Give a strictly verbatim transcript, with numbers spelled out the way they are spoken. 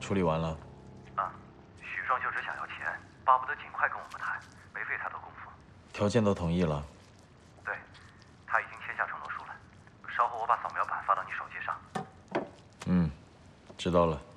处理完了。 啊，许壮就只想要钱，巴不得尽快跟我们谈，没费太多功夫。 条件都同意了。 对，他已经签下承诺书了。稍后我把扫描版发到你手机上。 嗯，知道了。